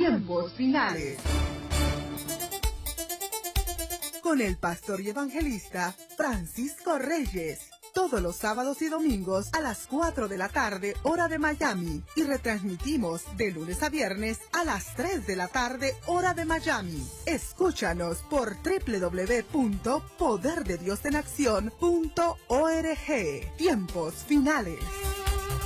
Tiempos Finales. Con el pastor y evangelista Francisco Reyes. Todos los sábados y domingos a las 4 de la tarde, hora de Miami. Y retransmitimos de lunes a viernes a las 3 de la tarde, hora de Miami. Escúchanos por www.poderdediosenaccion.org. Tiempos Finales.